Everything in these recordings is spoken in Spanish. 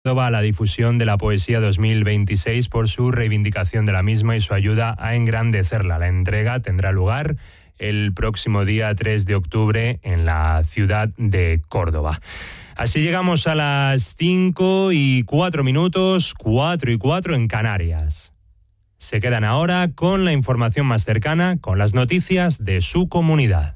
a la difusión de la Poesía 2026 por su reivindicación de la misma y su ayuda a engrandecerla. La entrega tendrá lugar el próximo día 3 de octubre en la ciudad de Córdoba. Así llegamos a las 5:04, 4:04 en Canarias. Se quedan ahora con la información más cercana, con las noticias de su comunidad.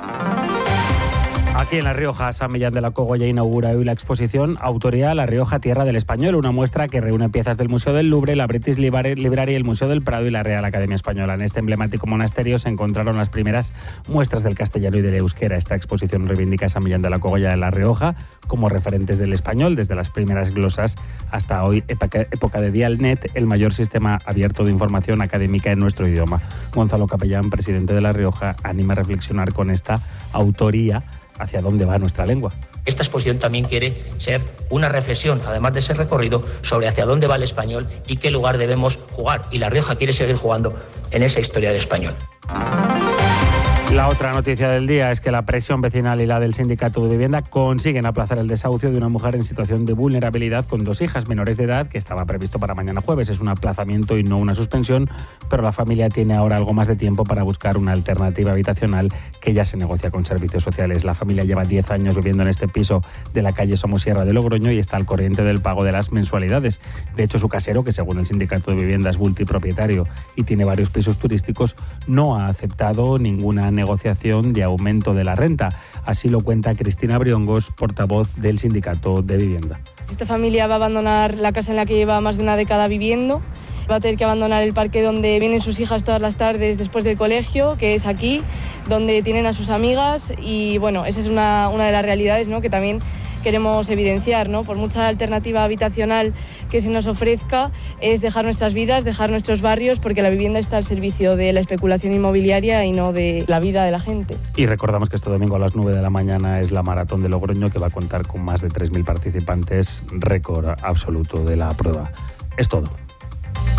Aquí en La Rioja, San Millán de la Cogolla inaugura hoy la exposición Autoría La Rioja, Tierra del Español, una muestra que reúne piezas del Museo del Louvre, la British Library, el Museo del Prado y la Real Academia Española. En este emblemático monasterio se encontraron las primeras muestras del castellano y del euskera. Esta exposición reivindica a San Millán de la Cogolla de La Rioja como referentes del español, desde las primeras glosas hasta hoy, época de Dialnet, el mayor sistema abierto de información académica en nuestro idioma. Gonzalo Capellán, presidente de La Rioja, anima a reflexionar con esta autoría hacia dónde va nuestra lengua. Esta exposición también quiere ser una reflexión, además de ser recorrido, sobre hacia dónde va el español y qué lugar debemos jugar. Y La Rioja quiere seguir jugando en esa historia del español. La otra noticia del día es que la presión vecinal y la del sindicato de vivienda consiguen aplazar el desahucio de una mujer en situación de vulnerabilidad con 2 hijas menores de edad que estaba previsto para mañana jueves. Es un aplazamiento y no una suspensión, pero la familia tiene ahora algo más de tiempo para buscar una alternativa habitacional que ya se negocia con servicios sociales. La familia lleva 10 años viviendo en este piso de la calle Somosierra de Logroño y está al corriente del pago de las mensualidades. De hecho, su casero, que según el sindicato de vivienda es multipropietario y tiene varios pisos turísticos, no ha aceptado ninguna negociación de aumento de la renta. Así lo cuenta Cristina Briongos, portavoz del sindicato de vivienda. Esta familia va a abandonar la casa en la que lleva más de una década viviendo. Va a tener que abandonar el parque donde vienen sus hijas todas las tardes después del colegio, que es aquí, donde tienen a sus amigas. Y bueno, esa es una de las realidades, ¿no?, que también queremos evidenciar, ¿no? Por mucha alternativa habitacional que se nos ofrezca, es dejar nuestras vidas, dejar nuestros barrios, porque la vivienda está al servicio de la especulación inmobiliaria y no de la vida de la gente. Y recordamos que este domingo a las 9 de la mañana es la Maratón de Logroño, que va a contar con más de 3.000 participantes, récord absoluto de la prueba. Es todo.